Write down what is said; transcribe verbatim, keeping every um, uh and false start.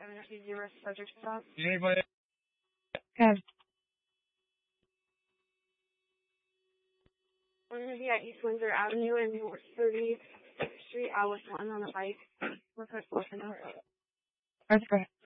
seven two zero subject stop. Anybody? Good. We're going to be at East Windsor Avenue and North thirtieth Street. I was one on the bike. We're close to the Let's go ahead.